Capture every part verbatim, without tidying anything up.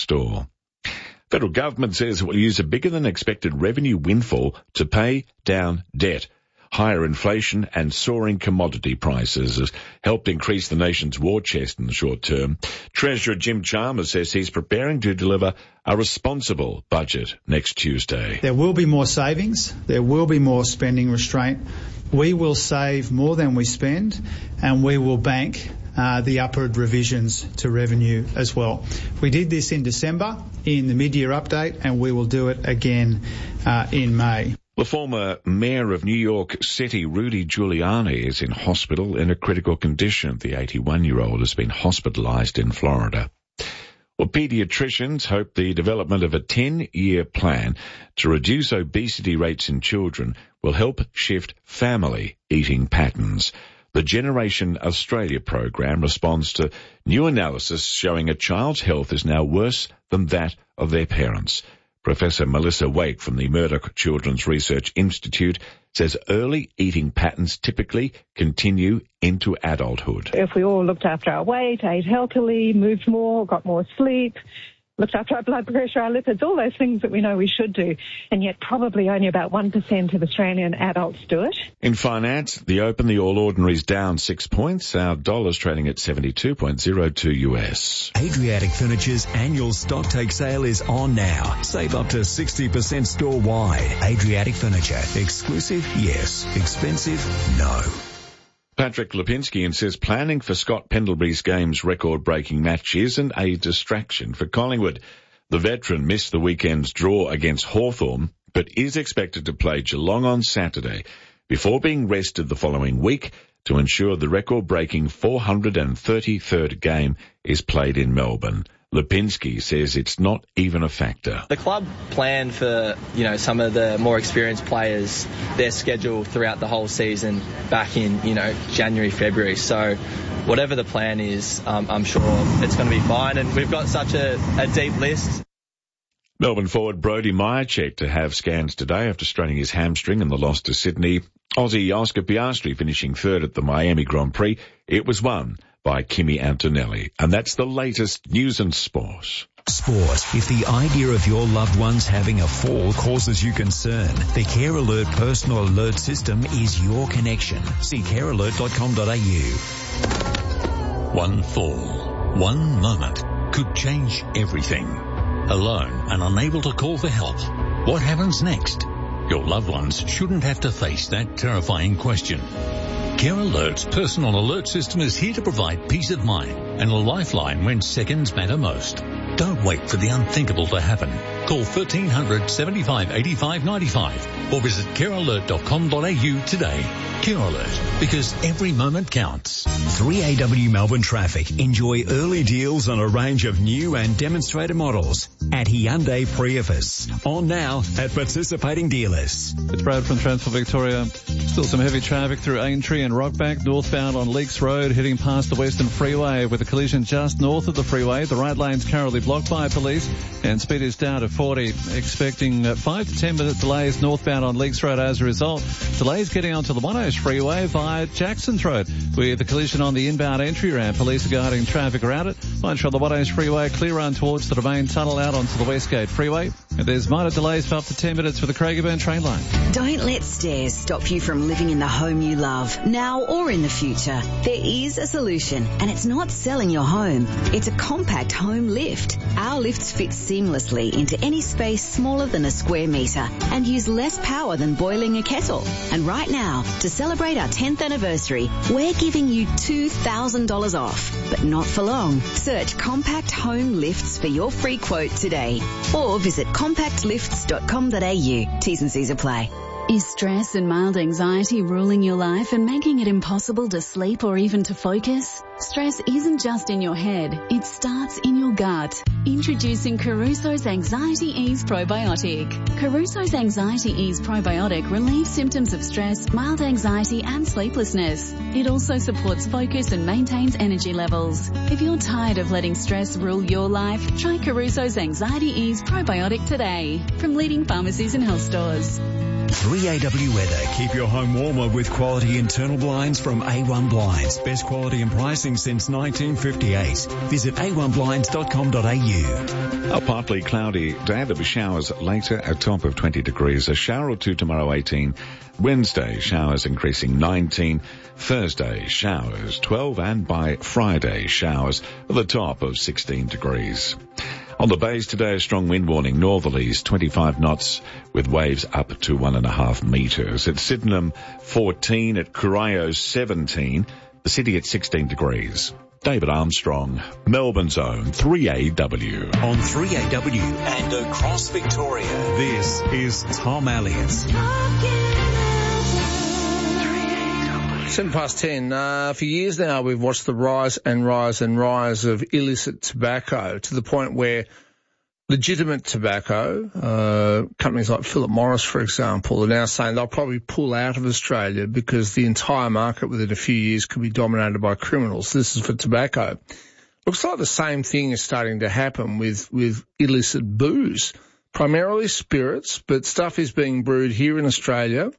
store. Federal government says it will use a bigger-than-expected revenue windfall to pay down debt. Higher inflation and soaring commodity prices has helped increase the nation's war chest in the short term. Treasurer Jim Chalmers says he's preparing to deliver a responsible budget next Tuesday. There will be more savings. There will be more spending restraint. We will save more than we spend, and we will bank uh, the upward revisions to revenue as well. We did this in December in the mid-year update, and we will do it again uh, in May. The former mayor of New York City, Rudy Giuliani, is in hospital in a critical condition. The eighty-one-year-old has been hospitalized in Florida. Well, pediatricians hope the development of a ten-year plan to reduce obesity rates in children will help shift family eating patterns. The Generation Australia program responds to new analysis showing a child's health is now worse than that of their parents. Professor Melissa Wake from the Murdoch Children's Research Institute says early eating patterns typically continue into adulthood. If we all looked after our weight, ate healthily, moved more, got more sleep, looked after our blood pressure, our lipids, all those things that we know we should do, and yet probably only about one percent of Australian adults do it. In finance, the Open, the All Ordinaries down six points. Our dollar's trading at seventy-two point oh two U S. Adriatic Furniture's annual stock take sale is on now. Save up to sixty percent store-wide. Adriatic Furniture. Exclusive? Yes. Expensive? No. Patrick Lipinski insists planning for Scott Pendlebury's game's record-breaking match isn't a distraction for Collingwood. The veteran missed the weekend's draw against Hawthorn, but is expected to play Geelong on Saturday before being rested the following week to ensure the record-breaking four hundred thirty-third game is played in Melbourne. Lipinski says it's not even a factor. The club planned for, you know, some of the more experienced players, their schedule throughout the whole season back in, you know, January, February. So whatever the plan is, um, I'm sure it's going to be fine. And we've got such a, a deep list. Melbourne forward Brody Myercheck to have scans today after straining his hamstring in the loss to Sydney. Aussie Oscar Piastri finishing third at the Miami Grand Prix. It was won by Kimi Antonelli. And that's the latest news and sport. Sport. If the idea of your loved ones having a fall causes you concern, the Care Alert personal alert system is your connection. See care alert dot com dot a u. One fall, one moment could change everything. Alone and unable to call for help. What happens next? Your loved ones shouldn't have to face that terrifying question. Care Alert's personal alert system is here to provide peace of mind and a lifeline when seconds matter most. Don't wait for the unthinkable to happen. Call thirteen hundred, seventy-five, eighty-five, ninety-five or visit care alert dot com dot a u today. Care Alert, because every moment counts. three A W Melbourne Traffic. Enjoy early deals on a range of new and demonstrator models at Hyundai Prius. On now at participating dealers. It's Brad from Transport Victoria. Still some heavy traffic through Aintree and Rockback, northbound on Leaks Road, heading past the Western Freeway with a collision just north of the freeway. The right lane's currently blocked by police and speed is down to forty. Expecting uh, five to ten minute delays northbound on Leaks Road as a result. Delays getting onto the One O's Freeway via Jackson's Road with the collision on the inbound entry ramp. Police are guiding traffic around it. Once on the One O's Freeway, clear run towards the Domain Tunnel out onto the Westgate Freeway. And there's minor delays for up to ten minutes for the Craigieburn train line. Don't let stairs stop you from living in the home you love, now or in the future. There is a solution, and it's not selling your home. It's a compact home lift. Our lifts fit seamlessly into any space smaller than a square metre and use less power than boiling a kettle. And right now, to celebrate our tenth anniversary, we're giving you two thousand dollars off, but not for long. Search Compact Home Lifts for your free quote today or visit compact lifts dot com dot a u. T's and C's apply. Is stress and mild anxiety ruling your life and making it impossible to sleep or even to focus? Stress isn't just in your head, it starts in your gut. Introducing Caruso's Anxiety Ease Probiotic. Caruso's Anxiety Ease Probiotic relieves symptoms of stress, mild anxiety and sleeplessness. It also supports focus and maintains energy levels. If you're tired of letting stress rule your life, try Caruso's Anxiety Ease Probiotic today from leading pharmacies and health stores. three A W Weather. Keep your home warmer with quality internal blinds from A one Blinds. Best quality and pricing since nineteen fifty-eight. Visit a one blinds dot com dot a u. A partly cloudy day. There'll be showers later, a top of twenty degrees. A shower or two tomorrow, eighteen. Wednesday, showers increasing, nineteen. Thursday, showers, twelve. And by Friday, showers at the top of sixteen degrees. On the bays today, a strong wind warning, northerlies, twenty-five knots, with waves up to one and a half metres. At Sydenham, fourteen. At Corio, seventeen. The city at sixteen degrees. David Armstrong, Melbourne's own three A W. On three A W and across Victoria, this is Tom Elliott's. Seven past ten. Uh, for years now, we've watched the rise and rise and rise of illicit tobacco to the point where legitimate tobacco, uh, companies like Philip Morris, for example, are now saying they'll probably pull out of Australia because the entire market within a few years could be dominated by criminals. This is for tobacco. Looks like the same thing is starting to happen with, with illicit booze, primarily spirits, but stuff is being brewed here in Australia.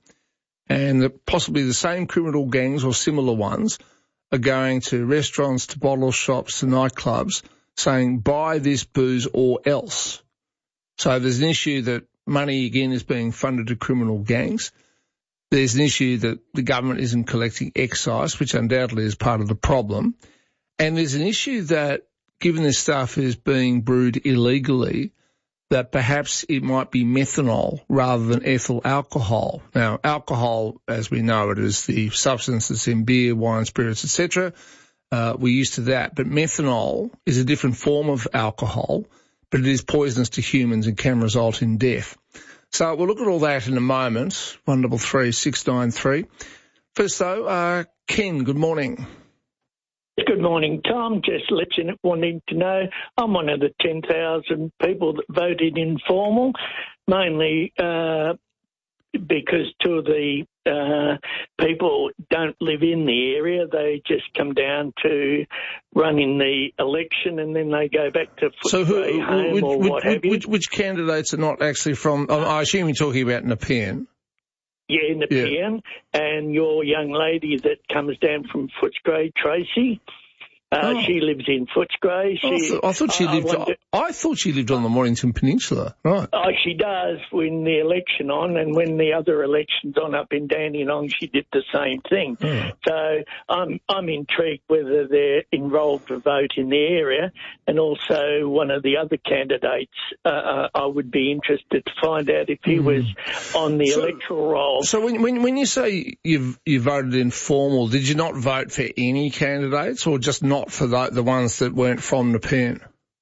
And that possibly the same criminal gangs or similar ones are going to restaurants, to bottle shops, to nightclubs, saying, buy this booze or else. So there's an issue that money, again, is being funded to criminal gangs. There's an issue that the government isn't collecting excise, which undoubtedly is part of the problem. And there's an issue that, given this stuff is being brewed illegally, that perhaps it might be methanol rather than ethyl alcohol. Now, alcohol, as we know it, is the substance that's in beer, wine, spirits, et cetera. Uh, we're used to that. But methanol is a different form of alcohol, but it is poisonous to humans and can result in death. So we'll look at all that in a moment. one double three six nine three. First, though, uh, Ken, good morning. Good morning, Tom. Just listening, wanting to know, I'm one of the ten thousand people that voted informal, mainly uh, because two of the uh, people don't live in the area. They just come down to run in the election and then they go back to so who, home which, or which, what have you. Which, which candidates are not actually from, I assume you're talking about Nepean. Yeah, Nepean, yeah. And your young lady that comes down from Footscray, Tracy. Uh, oh. She lives in Footscray. She, I, th- I thought she lived. I, wonder, I thought she lived on the Mornington Peninsula, right? Oh, she does when the election on, and when the other elections on up in Dandenong, she did the same thing. Oh. So I'm I'm intrigued whether they're enrolled to vote in the area, and also one of the other candidates. Uh, I would be interested to find out if he mm. was on the so, electoral roll. So when when when you say you you voted informal, did you not vote for any candidates, or just not for the, the ones that weren't from Nepean?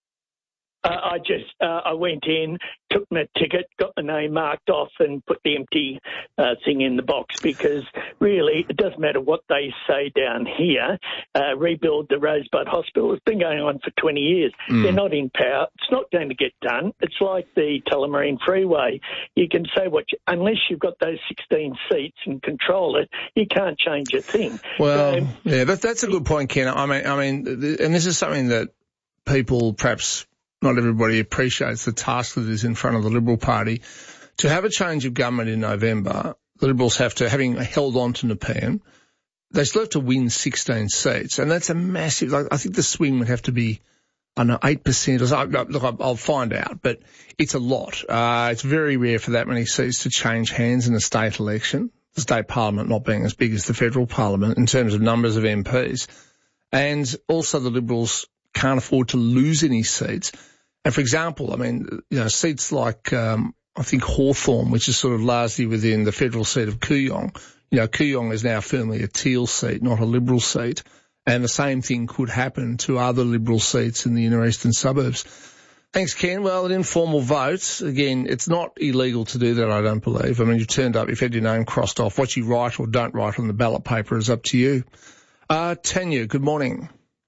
Uh, I just, uh, I went in, took my ticket, got my name marked off and put the empty uh, thing in the box because really it doesn't matter what they say down here. Uh, rebuild the Rosebud Hospital. It's been going on for twenty years. Mm. They're not in power. It's not going to get done. It's like the Tullamarine Freeway. You can say what, you, unless you've got those sixteen seats and control it, you can't change a thing. Well, so, yeah, but that's a good point, Ken. I mean, I mean, and this is something that people perhaps not everybody appreciates the task that is in front of the Liberal Party. To have a change of government in November, the Liberals have to, having held on to Nepean, they still have to win sixteen seats. And that's a massive, like, I think the swing would have to be, I don't know, eight percent or something. Look, I'll find out, but it's a lot. Uh, it's very rare for that many seats to change hands in a state election, the state parliament not being as big as the federal parliament in terms of numbers of M Ps. And also the Liberals can't afford to lose any seats. And for example, I mean, you know, seats like, um, I think Hawthorn, which is sort of largely within the federal seat of Kooyong. You know, Kooyong is now firmly a Teal seat, not a Liberal seat. And the same thing could happen to other Liberal seats in the inner eastern suburbs. Thanks, Ken. Well, an informal vote, again, it's not illegal to do that, I don't believe. I mean, you've turned up, you've had your name crossed off. What you write or don't write on the ballot paper is up to you. Uh, Tanya, good morning.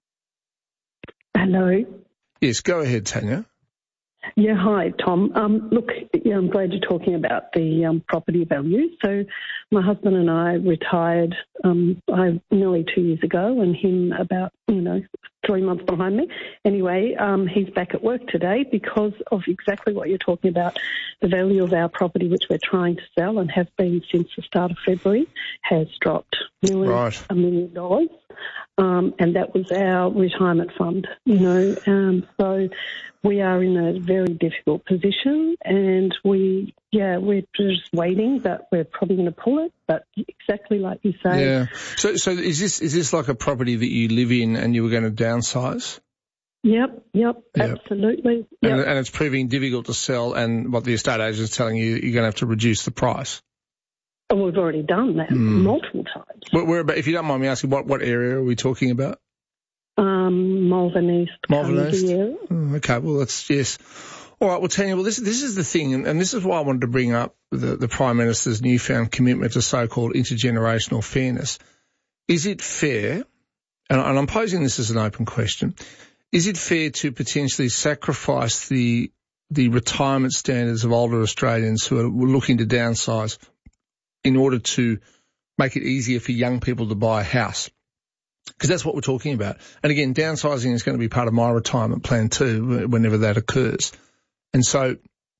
Hello. Yes, go ahead, Tanya. Yeah, hi, Tom. Um, look, yeah, I'm glad you're talking about the um, property value. So my husband and I retired um, I, nearly two years ago and him about you know, three months behind me. Anyway, um, he's back at work today because of exactly what you're talking about. The value of our property, which we're trying to sell and have been since the start of February, has dropped nearly right. a million dollars. Um, and that was our retirement fund, you know. Um, so we are in a very difficult position, and we, yeah, we're just waiting, but we're probably going to pull it. But exactly like you say. Yeah. So, so is this is this like a property that you live in and you were going to downsize? Yep, yep, Yep. absolutely. Yep. And, and it's proving difficult to sell, and what the estate agent is telling you, you're going to have to reduce the price. Oh, we've already done that Mm. multiple times. Where, where about, if you don't mind me asking, what, what area are we talking about? Um, Malvern East. Malvern Carnegie East. area. Oh, okay, well, that's, yes. All right, well, Tanya, well, this, this is the thing, and, and this is why I wanted to bring up the, the Prime Minister's newfound commitment to so-called intergenerational fairness. Is it fair, and, and I'm posing this as an open question, is it fair to potentially sacrifice the the retirement standards of older Australians who are looking to downsize in order to make it easier for young people to buy a house? Because that's what we're talking about. And again, downsizing is going to be part of my retirement plan too, whenever that occurs. And so,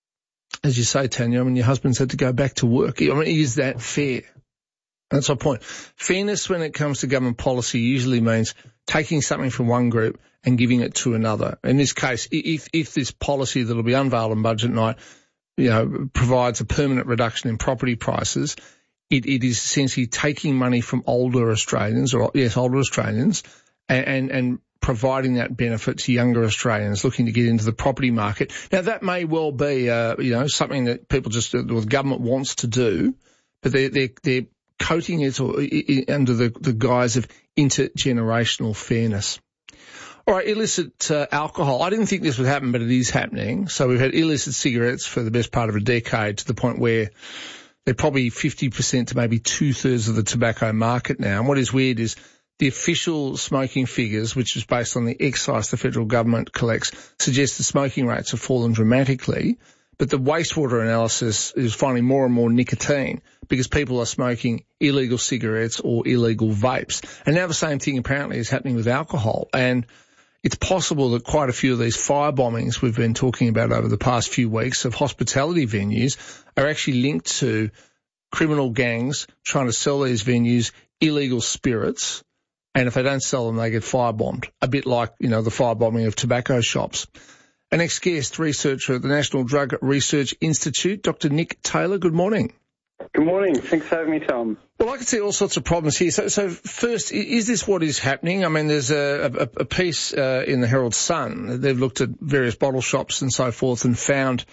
as you say, Tanya, I mean, your husband's had to go back to work. I mean, is that fair? That's my point. Fairness when it comes to government policy usually means taking something from one group and giving it to another. In this case, if if this policy that will be unveiled on budget night, you know, provides a permanent reduction in property prices, it, it is essentially taking money from older Australians, or yes, older Australians, and, and, and providing that benefit to younger Australians looking to get into the property market. Now, that may well be, uh, you know, something that people just, or the government wants to do, but they're, they're, they're coating it or, under the, the guise of intergenerational fairness. All right, illicit uh, alcohol. I didn't think this would happen, but it is happening. So we've had illicit cigarettes for the best part of a decade, to the point where they're probably fifty percent to maybe two-thirds of the tobacco market now. And what is weird is the official smoking figures, which is based on the excise the federal government collects, suggest the smoking rates have fallen dramatically. But the wastewater analysis is finding more and more nicotine because people are smoking illegal cigarettes or illegal vapes. And now the same thing apparently is happening with alcohol. And it's possible that quite a few of these fire bombings we've been talking about over the past few weeks of hospitality venues are actually linked to criminal gangs trying to sell these venues illegal spirits. And if they don't sell them, they get firebombed. A bit like, you know, the firebombing of tobacco shops. Our next guest, researcher at the National Drug Research Institute, Doctor Nick Taylor. Good morning. Good morning. Thanks for having me, Tom. Well, I can see all sorts of problems here. So, so first, is this what is happening? I mean, there's a, a, a piece uh, in the Herald Sun. They've looked at various bottle shops and so forth and found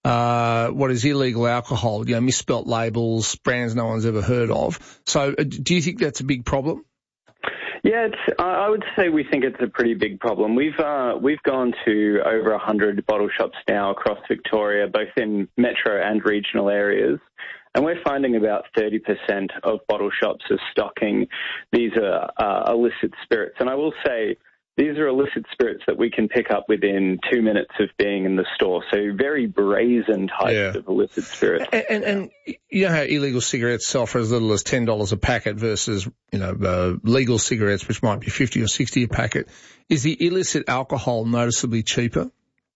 uh, what is illegal alcohol, you know, misspelt labels, brands no one's ever heard of. So uh, do you think that's a big problem? Yeah, it's, I would say we think it's a pretty big problem. We've uh, we've gone to over one hundred bottle shops now across Victoria, both in metro and regional areas, and we're finding about thirty percent of bottle shops are stocking these uh, uh, illicit spirits. And I will say these are illicit spirits that we can pick up within two minutes of being in the store. So very brazen types yeah. of illicit spirits. And, and, and you know how illegal cigarettes sell for as little as ten dollars a packet versus, you know, uh, legal cigarettes, which might be fifty or sixty a packet. Is the illicit alcohol noticeably cheaper?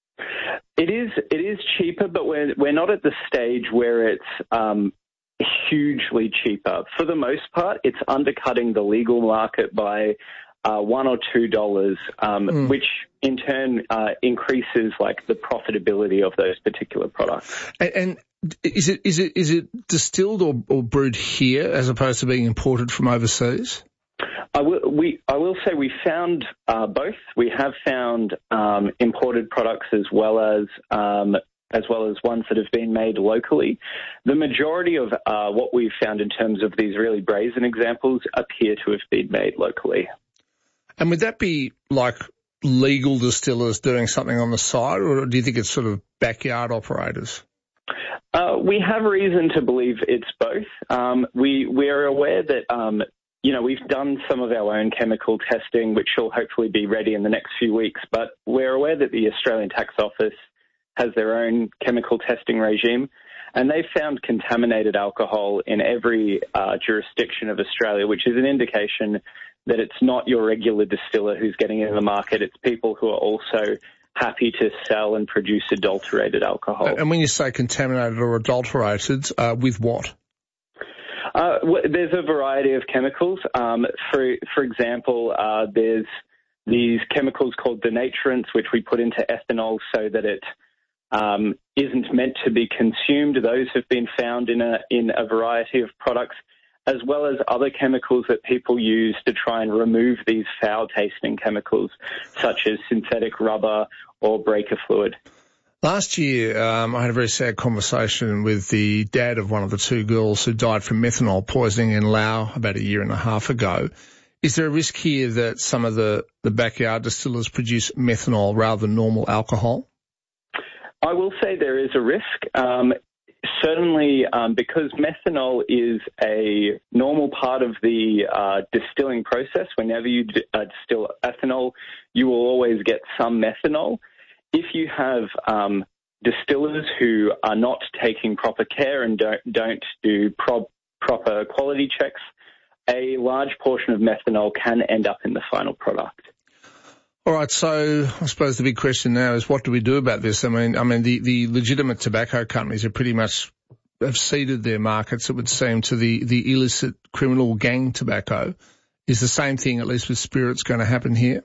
It is. It is cheaper, but we're we're not at the stage where it's um, hugely cheaper. For the most part, it's undercutting the legal market by Uh, one or two dollars, um, mm. which in turn uh, increases like the profitability of those particular products. And, and is it is it is it distilled or, or brewed here as opposed to being imported from overseas? I will, we, I will say we found uh, both. We have found um, imported products as well as um, as well as ones that have been made locally. The majority of uh, what we've found in terms of these really brazen examples appear to have been made locally. And would that be like legal distillers doing something on the side, or do you think it's sort of backyard operators? Uh, we have reason to believe it's both. Um, we we are aware that um, you know we've done some of our own chemical testing, which will hopefully be ready in the next few weeks. But we're aware that the Australian Tax Office has their own chemical testing regime, and they've found contaminated alcohol in every uh, jurisdiction of Australia, which is an indication that it's not your regular distiller who's getting into the market. It's people who are also happy to sell and produce adulterated alcohol. And when you say contaminated or adulterated, uh, with what? Uh, w- there's a variety of chemicals. Um, for for example, uh, there's these chemicals called denaturants, which we put into ethanol so that it um, isn't meant to be consumed. Those have been found in a in a variety of products, as well as other chemicals that people use to try and remove these foul-tasting chemicals, such as synthetic rubber or breaker fluid. Last year, um, I had a very sad conversation with the dad of one of the two girls who died from methanol poisoning in Laos about a year and a half ago. Is there a risk here that some of the, the backyard distillers produce methanol rather than normal alcohol? I will say there is a risk. Um, certainly, um, because methanol is a normal part of the uh, distilling process. Whenever you d- uh, distill ethanol, you will always get some methanol. If you have um, distillers who are not taking proper care and don't, don't do pro- proper quality checks, a large portion of methanol can end up in the final product. All right, so I suppose the big question now is what do we do about this? I mean, I mean the, the legitimate tobacco companies are pretty much have ceded their markets, it would seem, to the, the illicit criminal gang tobacco. Is the same thing, at least with spirits, going to happen here?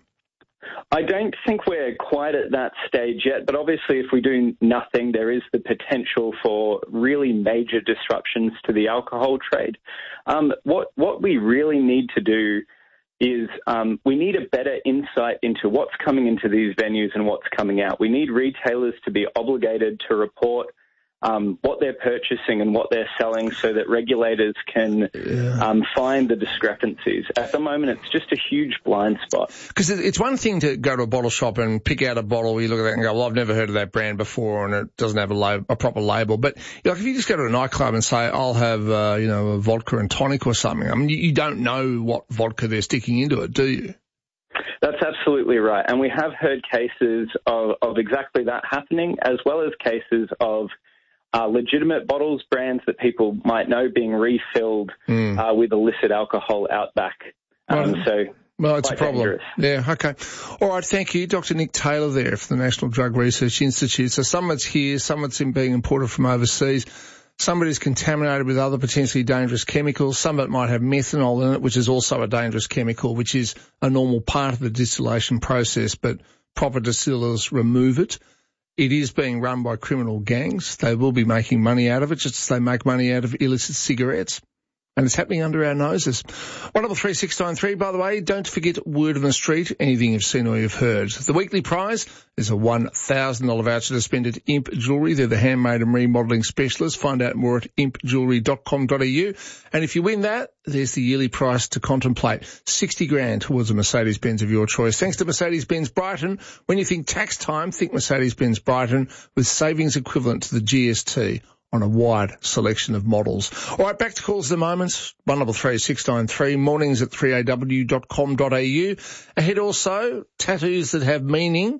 I don't think we're quite at that stage yet, but obviously if we do nothing, there is the potential for really major disruptions to the alcohol trade. Um, what what we really need to do is um, we need a better insight into what's coming into these venues and what's coming out. We need retailers to be obligated to report Um, what they're purchasing and what they're selling so that regulators can yeah. um, find the discrepancies. At the moment, it's just a huge blind spot. Because it's one thing to go to a bottle shop and pick out a bottle, you look at that and go, well, I've never heard of that brand before and it doesn't have a, lab- a proper label. But you know, if you just go to a nightclub and say, I'll have, uh, you know, a vodka and tonic or something, I mean, you, you don't know what vodka they're sticking into it, do you? That's absolutely right. And we have heard cases of, of exactly that happening, as well as cases of Uh, legitimate bottles, brands that people might know, being refilled mm. uh, with illicit alcohol out back. Um, well, so, well, it's a problem. Dangerous. Yeah, okay. All right, thank you. Doctor Nick Taylor there for the National Drug Research Institute. So some of it's here, some of it's being imported from overseas. Some of it is contaminated with other potentially dangerous chemicals. Some of it might have methanol in it, which is also a dangerous chemical, which is a normal part of the distillation process, but proper distillers remove it. It is being run by criminal gangs. They will be making money out of it, just as they make money out of illicit cigarettes. And it's happening under our noses. one double three six nine three, by the way, don't forget word on the street, anything you've seen or you've heard. The weekly prize is a one thousand dollars voucher to spend at Imp Jewellery. They're the handmade and remodelling specialists. Find out more at imp jewellery dot com dot a u. And if you win that, there's the yearly price to contemplate. sixty grand towards a Mercedes-Benz of your choice. Thanks to Mercedes-Benz Brighton. When you think tax time, think Mercedes-Benz Brighton with savings equivalent to the G S T on a wide selection of models. All right, back to calls at the moment. one double three six nine three, mornings at three a w dot com dot a u. Ahead also, tattoos that have meaning.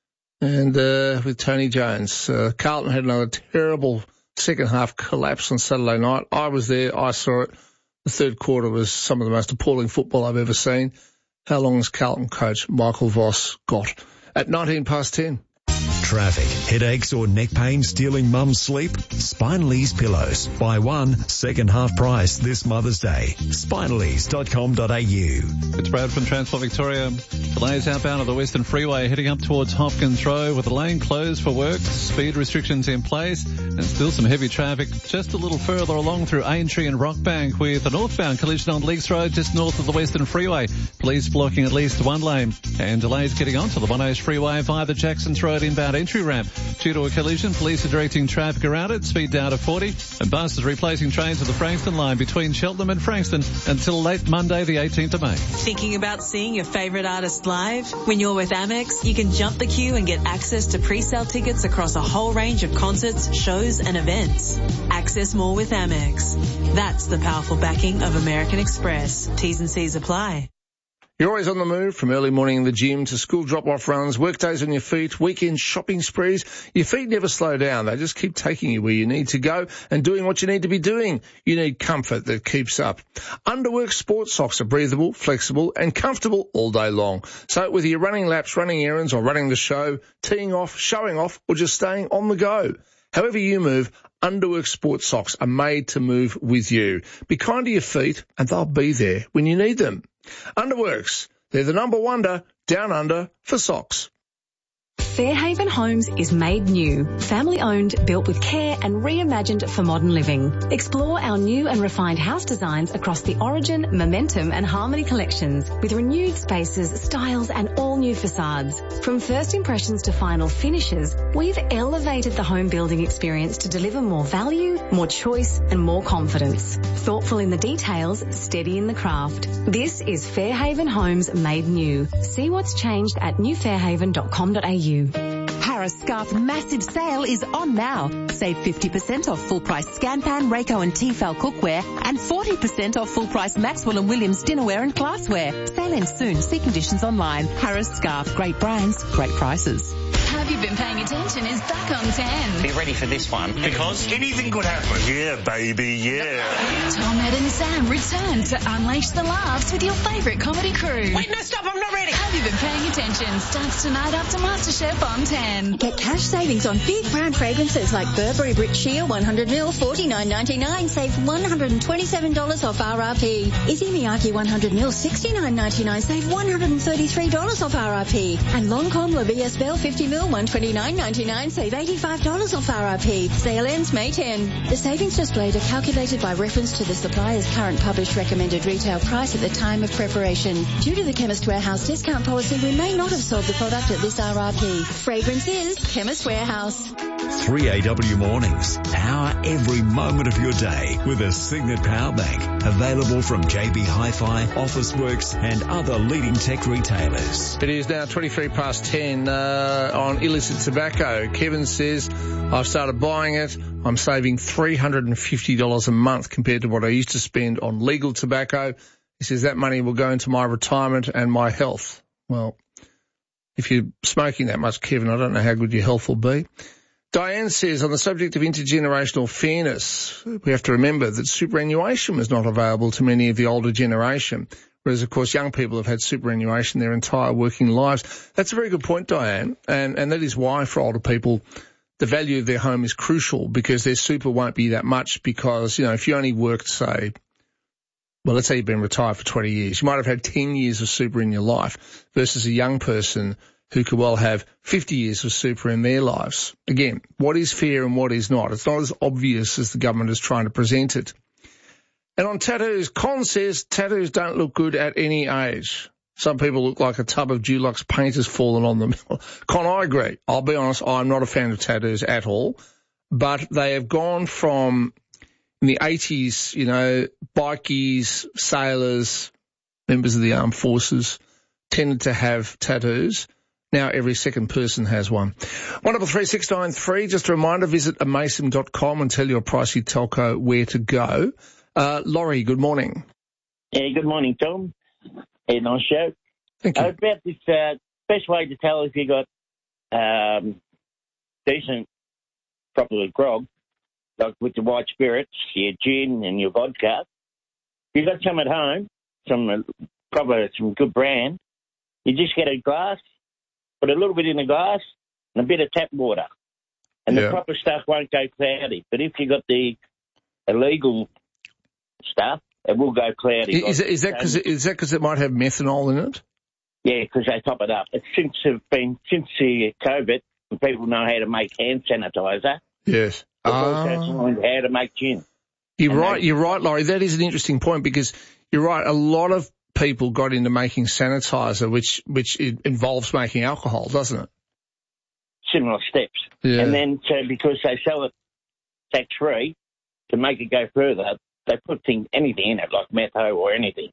And uh, with Tony Jones. Uh, Carlton had another terrible second half collapse on Saturday night. I was there. I saw it. The third quarter was some of the most appalling football I've ever seen. How long has Carlton coach Michael Voss got? At nineteen past ten. Traffic, headaches or neck pain stealing mum's sleep? Spinalese Pillows. Buy one, second half price this Mother's Day. spinalese dot com dot a u. It's Brad from Transport Victoria. Delays outbound of the Western Freeway heading up towards Hopkins Road with the lane closed for work, speed restrictions in place, and still some heavy traffic just a little further along through Aintree and Rockbank with a northbound collision on Leaks Road just north of the Western Freeway. Police blocking at least one lane and delays getting onto the One O's Freeway via the Jacksons Road inbound entry ramp. Due to a collision, police are directing traffic around it, speed down to forty, and buses replacing trains at the Frankston line between Cheltenham and Frankston until late Monday the eighteenth of May. Thinking about seeing your favourite artist live? When you're with Amex, you can jump the queue and get access to pre-sale tickets across a whole range of concerts, shows and events. Access more with Amex. That's the powerful backing of American Express. T's and C's apply. You're always on the move, from early morning in the gym to school drop-off runs, workdays on your feet, weekend shopping sprees. Your feet never slow down. They just keep taking you where you need to go and doing what you need to be doing. You need comfort that keeps up. Underwork sports socks are breathable, flexible and comfortable all day long. So whether you're running laps, running errands or running the show, teeing off, showing off or just staying on the go, however you move, Underwork sports socks are made to move with you. Be kind to your feet and they'll be there when you need them. Underworks, they're the number wonder down under for socks. Fairhaven Homes is made new, family-owned, built with care and reimagined for modern living. Explore our new and refined house designs across the Origin, Momentum and Harmony collections with renewed spaces, styles and all-new facades. From first impressions to final finishes, we've elevated the home building experience to deliver more value, more choice and more confidence. Thoughtful in the details, steady in the craft. This is Fairhaven Homes made new. See what's changed at new fairhaven dot com dot a u. Harris Scarf massive sale is on now. Save fifty percent off full price Scanpan, Rayco and Tefal cookware and forty percent off full price Maxwell and Williams dinnerware and glassware. Sale ends soon. See conditions online. Harris Scarf. Great brands, great prices. Have You Been Paying Attention is back on ten. Be ready for this one, because anything could happen. Yeah, baby, yeah. Tom, Ed and Sam return to unleash the laughs with your favourite comedy crew. Wait, no, stop, I'm not ready. Have You Been Paying Attention starts tonight after MasterChef on ten. Get cash savings on big brand fragrances like Burberry Brit Sheer one hundred mil, forty-nine ninety-nine. Save one hundred twenty-seven dollars off R R P. Izzy Miyake one hundred mil, sixty-nine ninety-nine. Save one hundred thirty-three dollars off R R P. And Lancôme Le B S Belle fifty mil, one hundred twenty-nine ninety-nine. Save eighty-five dollars off R R P. Sale ends May tenth. The savings displayed are calculated by reference to the supplier's current published recommended retail price at the time of preparation. Due to the Chemist Warehouse discount policy, we may not have sold the product at this R R P. Fragrance is Chemist Warehouse. three A W Mornings. Power every moment of your day with a Signet Power Bank. Available from J B Hi-Fi, Officeworks and other leading tech retailers. It is now twenty-three past ten uh, on illicit tobacco. Kevin says, I've started buying it. I'm saving three hundred fifty dollars a month compared to what I used to spend on legal tobacco. He says that money will go into my retirement and my health. Well, if you're smoking that much, Kevin, I don't know how good your health will be. Diane says, on the subject of intergenerational fairness, we have to remember that superannuation was not available to many of the older generation, whereas, of course, young people have had superannuation their entire working lives. That's a very good point, Diane, and, and that is why for older people the value of their home is crucial, because their super won't be that much because, you know, if you only worked, say, well, let's say you've been retired for twenty years, you might have had ten years of super in your life versus a young person who could well have fifty years of super in their lives. Again, what is fair and what is not? It's not as obvious as the government is trying to present it. And on tattoos, Con says tattoos don't look good at any age. Some people look like a tub of Dulux paint has fallen on them. Con, I agree. I'll be honest, I'm not a fan of tattoos at all. But they have gone from, in the eighties, you know, bikies, sailors, members of the armed forces tended to have tattoos. Now every second person has one. one double three six nine three. Just a reminder, visit amasim dot com and tell your pricey telco where to go. Uh, Laurie, good morning. Yeah, good morning, Tom. Hey, nice show. Thank you. Uh, about this, uh, best way to tell if you got um, decent, proper grog, like with the white spirits, your gin and your vodka. If you got some at home, some uh, probably some good brand, you just get a glass, put a little bit in the glass, and a bit of tap water. And Yeah. the proper stuff won't go cloudy. But if you got the illegal stuff, it will go cloudy. Is, is that because is that because it might have methanol in it? Yeah, because they top it up. It's since it's been since the COVID, and people know how to make hand sanitizer. Yes. They've Ah. also learned how to make gin. You're And right. they- You're right, Laurie. That is an interesting point because you're right. A lot of people got into making sanitizer, which which it involves making alcohol, doesn't it? Similar steps. Yeah. And then so because they sell it tax free, to make it go further, they put things anything in it like metho or anything.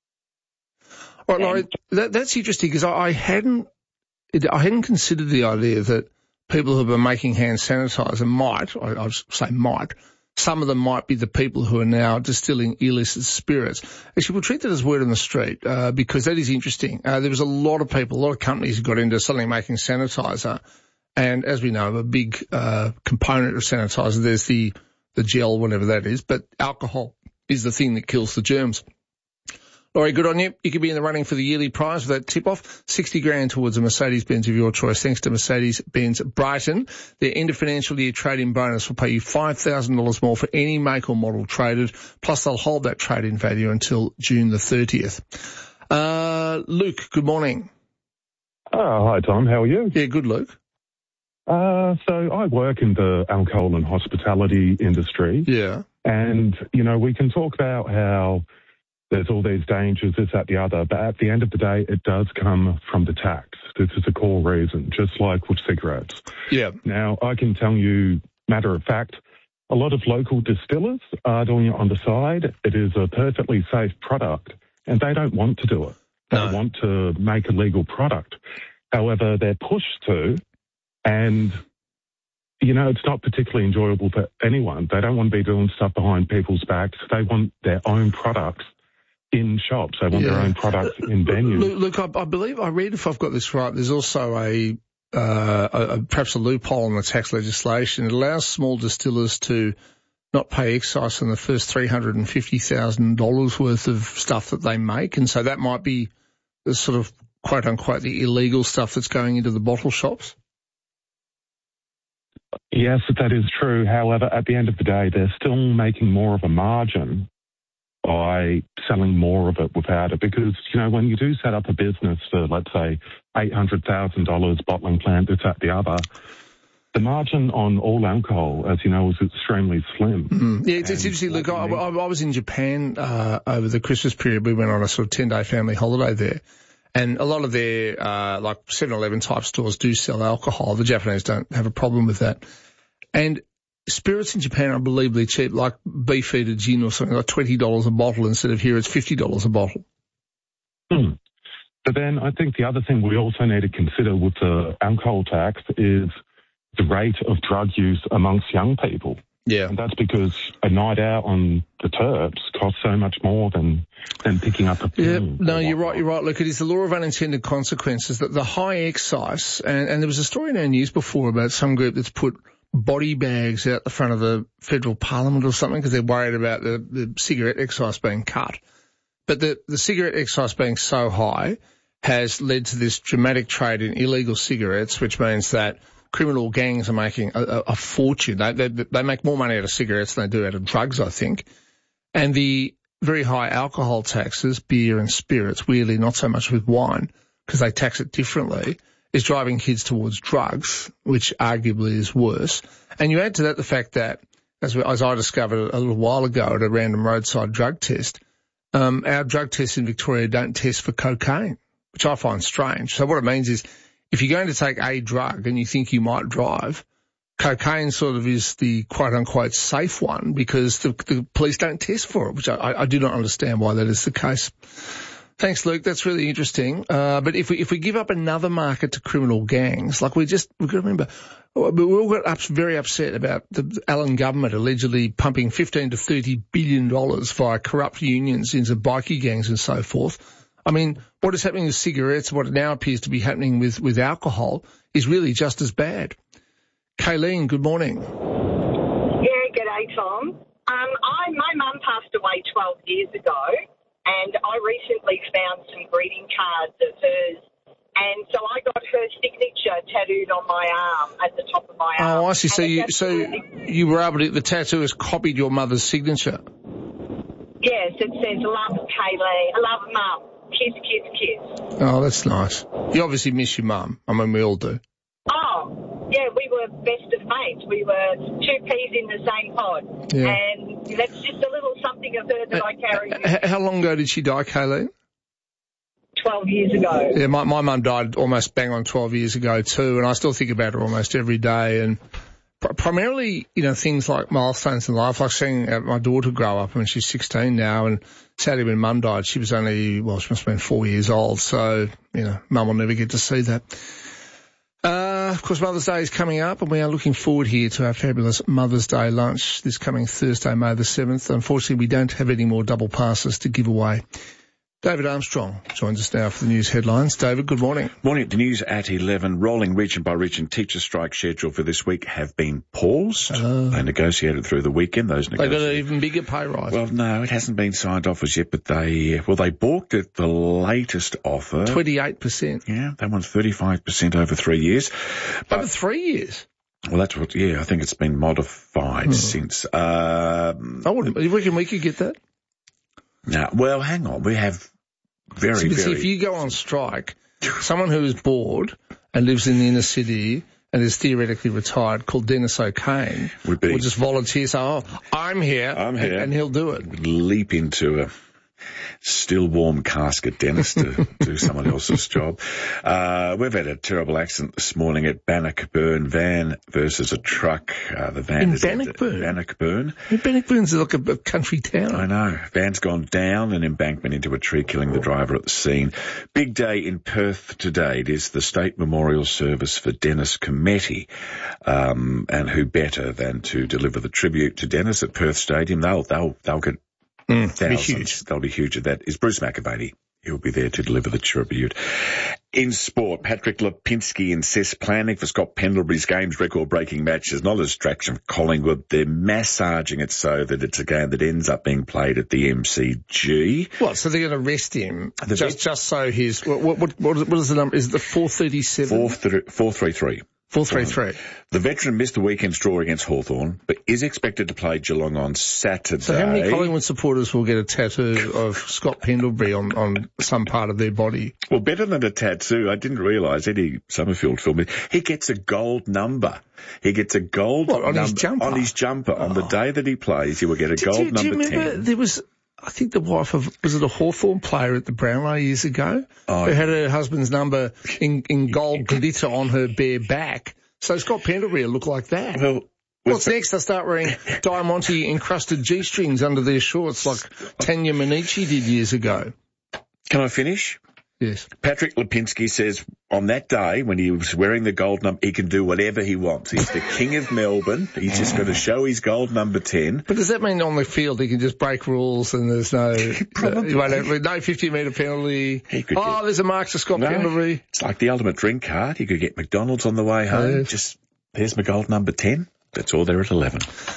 All right, Laurie, that, that's interesting because I, I hadn't I hadn't considered the idea that people who have been making hand sanitizer might, I, I say might, some of them might be the people who are now distilling illicit spirits. Actually, we'll treat that as word on the street, uh, because that is interesting. Uh, there was a lot of people, a lot of companies who got into suddenly making sanitizer. And as we know, a big, uh, component of sanitizer, there's the, the gel, whatever that is, but alcohol is the thing that kills the germs. Laurie, good on you. You could be in the running for the yearly prize for that tip-off. sixty grand towards a Mercedes-Benz of your choice, thanks to Mercedes-Benz Brighton. Their end of financial year trade-in bonus will pay you five thousand dollars more for any make or model traded, plus they'll hold that trade-in value until June the thirtieth. Uh, Luke, good morning. Oh, hi, Tom. How are you? Yeah, good, Luke. Uh, so I work in the alcohol and hospitality industry. Yeah. And, you know, we can talk about how there's all these dangers, this, that, the other, but at the end of the day, it does come from the tax. This is a core reason, just like with cigarettes. Yeah. Now, I can tell you, matter of fact, a lot of local distillers are doing it on the side. It is a perfectly safe product, and they don't want to do it. They No. want to make a legal product. However, they're pushed to, and, you know, it's not particularly enjoyable for anyone. They don't want to be doing stuff behind people's backs. They want their own products in shops. They want Yeah. their own products in venues. Look, look I, I believe, I read, if I've got this right, there's also a, uh, a, a perhaps a loophole in the tax legislation. It allows small distillers to not pay excise on the first three hundred fifty thousand dollars worth of stuff that they make. And so that might be the sort of, quote unquote, the illegal stuff that's going into the bottle shops. Yes, that is true. However, at the end of the day, they're still making more of a margin by selling more of it without it. Because, you know, when you do set up a business for, let's say, eight hundred thousand dollars, bottling plant, this, that, the other, the margin on all alcohol, as you know, is extremely slim. Mm. Yeah, it's, it's interesting. Look, I, I, I was in Japan uh, over the Christmas period. We went on a sort of ten-day family holiday there. And a lot of their, uh, like seven eleven type stores do sell alcohol. The Japanese don't have a problem with that. And spirits in Japan are unbelievably cheap, like Beefeater gin or something, like twenty dollars a bottle instead of here it's fifty dollars a bottle. Hmm. But then I think the other thing we also need to consider with the alcohol tax is the rate of drug use amongst young people. Yeah. And that's because a night out on the Terps costs so much more than, than picking up a Yeah, pin. no, you're right, you're right. Look, it is the law of unintended consequences that the high excise, and, and there was a story in our news before about some group that's put body bags out the front of the federal parliament or something because they're worried about the, the cigarette excise being cut. But the, the cigarette excise being so high has led to this dramatic trade in illegal cigarettes, which means that criminal gangs are making a, a, a fortune. They, they, they make more money out of cigarettes than they do out of drugs, I think. And the very high alcohol taxes, beer and spirits, weirdly not so much with wine, because they tax it differently, is driving kids towards drugs, which arguably is worse. And you add to that the fact that, as, we, as I discovered a little while ago at a random roadside drug test, um, our drug tests in Victoria don't test for cocaine, which I find strange. So what it means is, if you're going to take a drug and you think you might drive, cocaine sort of is the quote-unquote safe one because the, the police don't test for it, which I, I do not understand why that is the case. Thanks, Luke. That's really interesting. Uh, but if we if we give up another market to criminal gangs, like we just we've got to remember, we all got up, very upset about the Allen government allegedly pumping fifteen to thirty billion dollars via corrupt unions into bikie gangs and so forth. I mean, what is happening with cigarettes, what now appears to be happening with, with alcohol, is really just as bad. Kayleen, good morning. Yeah, g'day, Tom. Um, I my mum passed away twelve years ago, and I recently found some greeting cards of hers, and so I got her signature tattooed on my arm, at the top of my arm. Oh, I see. So And you, it's so absolutely- you were able to, the tattooist copied your mother's signature. Yes, it says, love Kaylee, love Mum, kiss, kiss, kiss. Oh, that's nice. You obviously miss your mum. I mean, we all do. Oh, yeah, we were best of mates. We were two peas in the same pod. Yeah. And that's just a little something of her that I carry with me. H- how long ago did she die, Kayleen? twelve years ago. Yeah, my, my mum died almost bang on twelve years ago too, and I still think about her almost every day. And pr- primarily, you know, things like milestones in life, like seeing uh, my daughter grow up. I mean, she's sixteen now, and sadly when mum died, she was only, well, she must have been four years old. So, you know, mum will never get to see that. Uh, of course, Mother's Day is coming up, and we are looking forward here to our fabulous Mother's Day lunch this coming Thursday, May the seventh. Unfortunately, we don't have any more double passes to give away. David Armstrong joins us now for the news headlines. David, good morning. Morning. The news at eleven. Rolling region by region teacher strike schedule for this week have been paused. Uh, they negotiated through the weekend. Those They got negotiations. an even bigger pay rise. Well, no, it hasn't been signed off as yet, but they, well, they balked at the latest offer. twenty-eight percent. Yeah, they want thirty-five percent over three years. But, over three years? Well, that's what, yeah, I think it's been modified hmm. since. Um, I wouldn't, you reckon we could get that? No, well, hang on. We have very, see, very... See, if you go on strike, someone who is bored and lives in the inner city and is theoretically retired, called Dennis O'Kane, would be, will just volunteer, say, oh, I'm here, I'm here. And, and he'll do it. Leap into a still warm casket, Dennis, to do someone else's job. Uh, we've had a terrible accident this morning at Bannockburn, van versus a truck. Uh, the van in is Bannockburn? Bannockburn. Bannockburn's like a, a country town. I know. Van's gone down an embankment into a tree, killing the driver at the scene. Big day in Perth today. It is the State Memorial Service for Dennis Cometti. Um, and who better than to deliver the tribute to Dennis at Perth Stadium? They'll, they'll, they'll get Mm, thousands. be huge. They'll be huge. That is Bruce McAvaney. He'll be there to deliver the tribute. In sport, Patrick Lipinski insists planning for Scott Pendlebury's games record-breaking match is not a distraction for Collingwood. They're massaging it so that it's a game that ends up being played at the M C G. What, so they're going to rest him the just, just so his... What, what, what, what is the number? Is it the four thirty-seven? four thirty-three. four three three. The veteran missed the weekend's draw against Hawthorn, but is expected to play Geelong on Saturday. So how many Collingwood supporters will get a tattoo of Scott Pendlebury on, on some part of their body? Well, better than a tattoo. I didn't realise Eddie Summerfield filmed it. He gets a gold number. He gets a gold what, on number his jumper. On his jumper. Oh. On the day that he plays, he will get a did gold you, number do you remember ten. There was... I think the wife of, was it a Hawthorn player at the Brownlow years ago? Oh, who had her husband's number in, in gold glitter on her bare back. So Scott Pendlebury will look like that. Well, What's next? They start wearing Diamante encrusted G-strings under their shorts like Tanya Minichi did years ago. Can I finish? Yes. Patrick Lipinski says on that day when he was wearing the gold number, he can do whatever he wants. He's the king of Melbourne. He's just got to show his gold number ten. But does that mean on the field he can just break rules and there's no Probably. uh, no fifty metre penalty? He could oh, get, there's a mark to Scott no, Pendlebury. It's like the ultimate drink card. You could get McDonald's on the way home. Yes. Just there's my gold number ten. That's all there at eleven.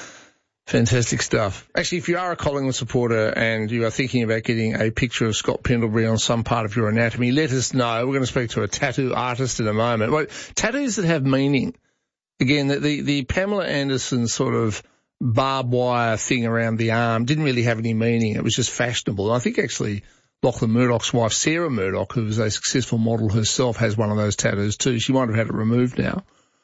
Fantastic stuff. Actually, if you are a Collingwood supporter and you are thinking about getting a picture of Scott Pendlebury on some part of your anatomy, let us know. We're going to speak to a tattoo artist in a moment. Well, tattoos that have meaning. Again, the, the, the Pamela Anderson sort of barbed wire thing around the arm didn't really have any meaning. It was just fashionable. And I think actually Lachlan Murdoch's wife, Sarah Murdoch, who was a successful model herself, has one of those tattoos too. She might have had it removed now.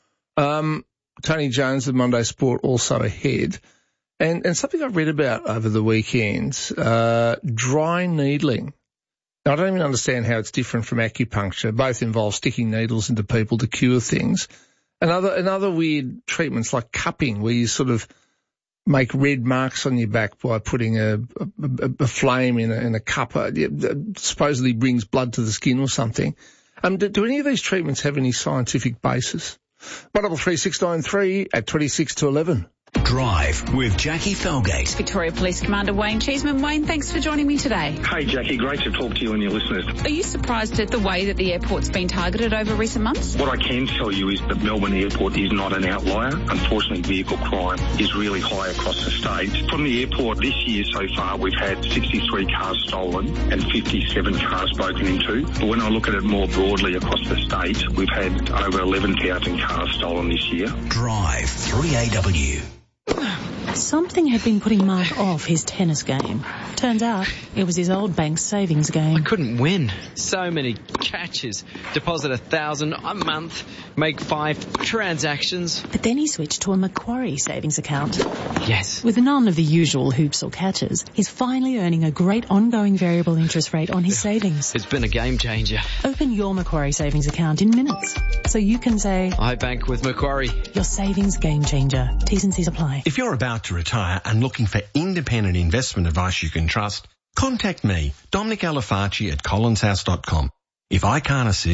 Um, Tony Jones of Monday Sport also ahead. And, and something I read about over the weekend, uh, dry needling. Now, I don't even understand how it's different from acupuncture. Both involve sticking needles into people to cure things. And other, and other weird treatments like cupping, where you sort of make red marks on your back by putting a, a, a flame in a, in a cup. It supposedly brings blood to the skin or something. Um, do, do any of these treatments have any scientific basis? one double three six nine three at twenty-six to eleven. Drive with Jackie Felgate. Victoria Police Commander Wayne Cheeseman. Wayne, thanks for joining me today. Hey, Jackie. Great to talk to you and your listeners. Are you surprised at the way that the airport's been targeted over recent months? What I can tell you is that Melbourne Airport is not an outlier. Unfortunately, vehicle crime is really high across the state. From the airport this year so far, we've had sixty-three cars stolen and fifty-seven cars broken into. But when I look at it more broadly across the state, we've had over eleven thousand cars stolen this year. Drive three A W. Something had been putting Mark off his tennis game. Turns out it was his old bank's savings game. I couldn't win. So many catches. Deposit a thousand a month, make five transactions. But then he switched to a Macquarie savings account. Yes. With none of the usual hoops or catches, he's finally earning a great ongoing variable interest rate on his savings. It's been a game changer. Open your Macquarie savings account in minutes, so you can say, I bank with Macquarie. Your savings game changer. T's and C's apply. If you're about to retire and looking for independent investment advice you can trust, contact me, Dominic Alafaci at collins house dot com. If I can't assist,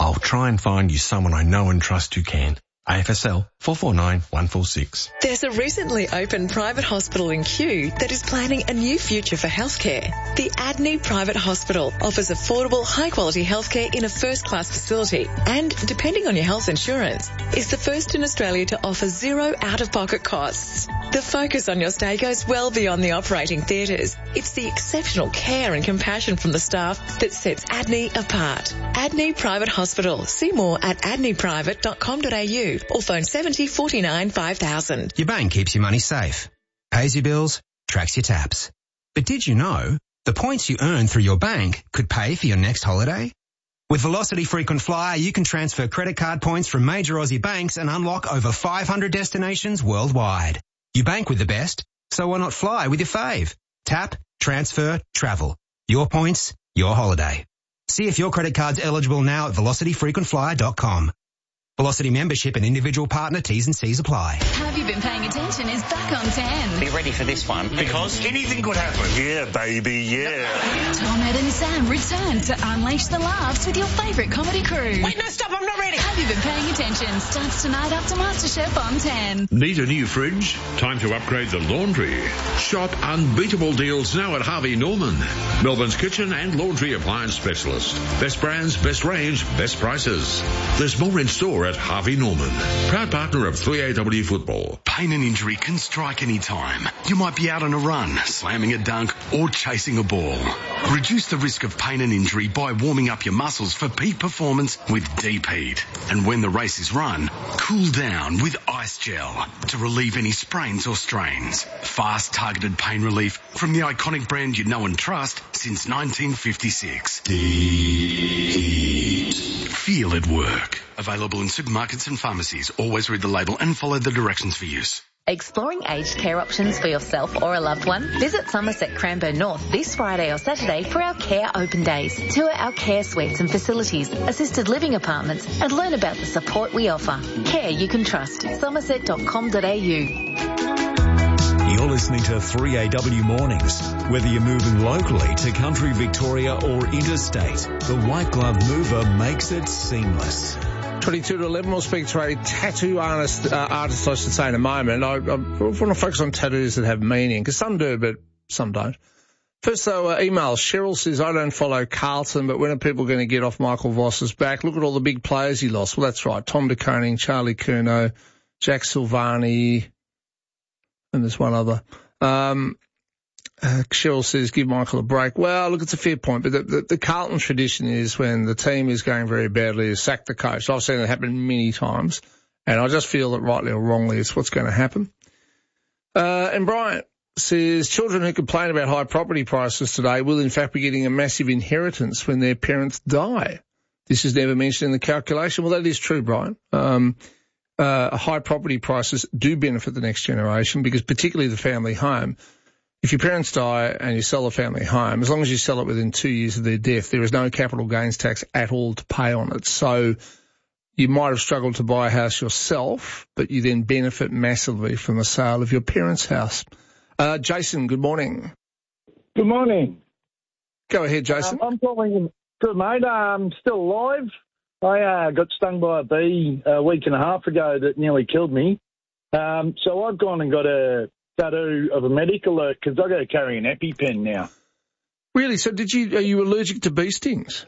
I'll try and find you someone I know and trust who can. A F S L four four nine one four six. There's a recently opened private hospital in Kew that is planning a new future for healthcare. The Adney Private Hospital offers affordable, high-quality healthcare in a first-class facility and, depending on your health insurance, is the first in Australia to offer zero out-of-pocket costs. The focus on your stay goes well beyond the operating theatres. It's the exceptional care and compassion from the staff that sets Adney apart. Adney Private Hospital. See more at adney private dot com dot a u or phone seventy forty-nine five thousand. Your bank keeps your money safe, pays your bills, tracks your taps. But did you know the points you earn through your bank could pay for your next holiday? With Velocity Frequent Flyer, you can transfer credit card points from major Aussie banks and unlock over five hundred destinations worldwide. You bank with the best, so why not fly with your fave? Tap, transfer, travel. Your points, your holiday. See if your credit card's eligible now at velocity frequent flyer dot com. Velocity membership and individual partner T's and C's apply. Have You Been Paying Attention is back on ten. Be ready for this one. Because anything could happen. Yeah, baby, yeah. Tom, Ed and Sam return to unleash the laughs with your favourite comedy crew. Wait, no, stop, I'm not ready. Have You Been Paying Attention starts tonight after MasterChef on ten. Need a new fridge? Time to upgrade the laundry. Shop unbeatable deals now at Harvey Norman, Melbourne's kitchen and laundry appliance specialist. Best brands, best range, best prices. There's more in store at Harvey Norman, proud partner of three A W football. Pain and injury can strike any time. You might be out on a run, slamming a dunk, or chasing a ball. Reduce the risk of pain and injury by warming up your muscles for peak performance with Deep Heat. And when the race is run, cool down with Ice Gel to relieve any sprains or strains. Fast, targeted pain relief from the iconic brand you know and trust since nineteen fifty-six. Deep Heat. Feel it work. Available in supermarkets and pharmacies. Always read the label and follow the directions for use. Exploring aged care options for yourself or a loved one? Visit Somerset Cranbourne North this Friday or Saturday for our Care Open Days. Tour our care suites and facilities, assisted living apartments, and learn about the support we offer. Care you can trust. somerset dot com dot a u. You're listening to three A W Mornings. Whether you're moving locally to country Victoria or interstate, the White Glove Mover makes it seamless. twenty-two to eleven, we'll speak to a tattoo artist, uh, artist I should say, in a moment. I, I want to focus on tattoos that have meaning, because some do, but some don't. First, though, uh, email. Cheryl says, I don't follow Carlton, but when are people going to get off Michael Voss's back? Look at all the big players he lost. Well, that's right. Tom de Koning, Charlie Curnow, Jack Silvani, and there's one other. Um, uh, Cheryl says, give Michael a break. Well, look, it's a fair point, but the, the, the Carlton tradition is when the team is going very badly is sack the coach. I've seen it happen many times, and I just feel that rightly or wrongly it's what's going to happen. Uh, and Bryant says, children who complain about high property prices today will in fact be getting a massive inheritance when their parents die. This is never mentioned in the calculation. Well, that is true, Brian. Um, uh, high property prices do benefit the next generation because particularly the family home. If your parents die and you sell the family home, as long as you sell it within two years of their death, there is no capital gains tax at all to pay on it. So you might have struggled to buy a house yourself, but you then benefit massively from the sale of your parents' house. Uh, Jason, good morning. Good morning. Go ahead, Jason. Um, I'm calling. Good, mate. I'm still alive. I uh, got stung by a bee a week and a half ago that nearly killed me. Um, so I've gone and got a tattoo of a medic alert because I've got to carry an EpiPen now. Really? So did you? Are you allergic to bee stings?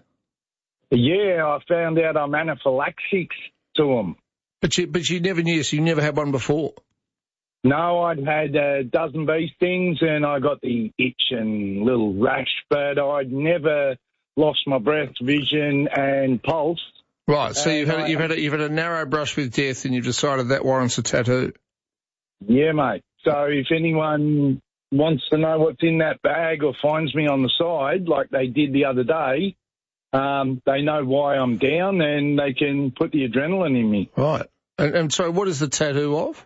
Yeah, I found out I'm anaphylaxis to them. But you, but you never knew, so you never had one before? No, I'd had a dozen bee stings and I got the itch and little rash, but I'd never lost my breath, vision and pulse. Right, so and you've had, I, you've, had a, you've had a narrow brush with death and you've decided that warrants a tattoo? Yeah, mate. So if anyone wants to know what's in that bag or finds me on the side, like they did the other day, um, they know why I'm down and they can put the adrenaline in me. Right. And, and so what is the tattoo of?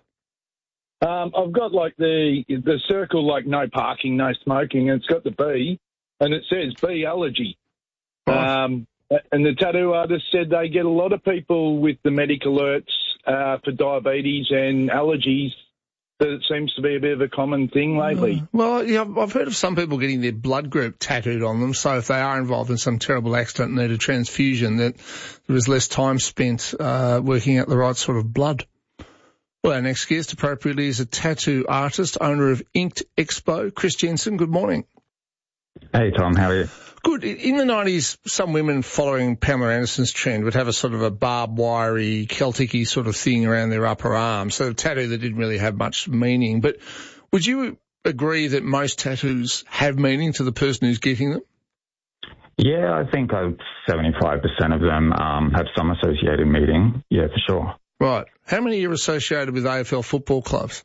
Um, I've got like the the circle, like no parking, no smoking, and it's got the B, and it says bee allergy. Right. Um, and the tattoo artist said they get a lot of people with the medic alerts uh, for diabetes and allergies that it seems to be a bit of a common thing lately. Mm. Well, yeah, I've heard of some people getting their blood group tattooed on them, so if they are involved in some terrible accident and need a transfusion, that there is less time spent uh, working out the right sort of blood. Well, our next guest appropriately is a tattoo artist, owner of Inked Expo, Chris Jensen. Good morning. Hey, Tom. How are you? Good. In the nineties, some women following Pamela Anderson's trend would have a sort of a barbed wirey, Celtic-y sort of thing around their upper arm, so a tattoo that didn't really have much meaning. But would you agree that most tattoos have meaning to the person who's getting them? Yeah, I think seventy-five percent of them um, have some associated meaning. Yeah, for sure. Right. How many are associated with A F L football clubs?